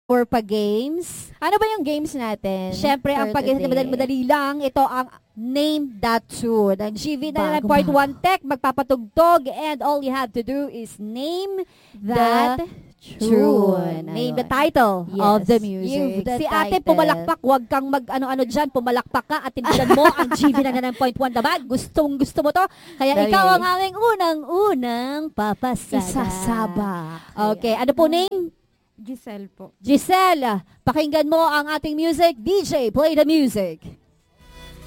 or pa-games. Ano ba yung games natin? Siyempre, ang for pag-games na today? madali lang, ito ang Name That Tune. Ang GV na Bago, Part 1 Tech, magpapatugtog, and all you have to do is name That tune. Name the title of the music. Give the Si ate title. pumalakpak, huwag kang mag-ano-ano dyan, pumalakpak ka at tinignan mo ang GV na 9.1 na bag. Gustong gusto mo to. Kaya Dali. ikaw ang aming unang-unang papasada. Isasabak. Okay, ano po name? Giselle po. Giselle, pakinggan mo ang ating music. DJ, play the music.